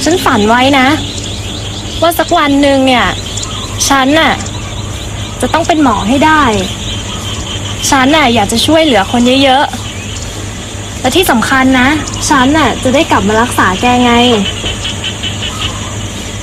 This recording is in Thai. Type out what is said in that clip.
ฉันฝันไว้นะว่าสักวันหนึ่งเนี่ยฉันน่ะจะต้องเป็นหมอให้ได้ฉันน่ะอยากจะช่วยเหลือคนเยอะๆและที่สำคัญนะฉันน่ะจะได้กลับมารักษาแกไง